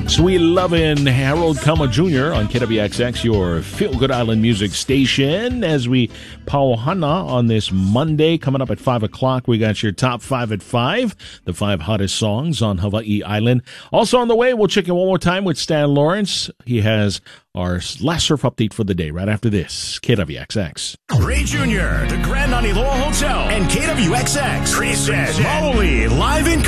We Lovin' Harold Kuma Jr. on KWXX, your Feel Good Island music station. As we pauhana on this Monday, coming up at 5 o'clock, we got your top 5 at 5, the 5 hottest songs on Hawaii Island. Also on the way, we'll check in one more time with Stan Lawrence. He has our last surf update for the day right after this. KWXX. Ray Jr., the Grand Aniloa Hotel, and KWXX present Maoli live in